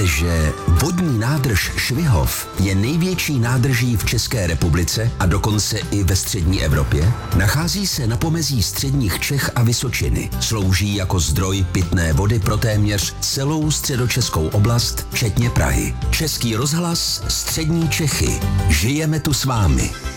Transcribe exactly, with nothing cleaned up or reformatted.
víte, že vodní nádrž Švihov je největší nádrží v České republice a dokonce i ve střední Evropě? Nachází se na pomezí středních Čech a Vysočiny. Slouží jako zdroj pitné vody pro téměř celou středočeskou oblast, včetně Prahy. Český rozhlas Střední Čechy. Žijeme tu s vámi.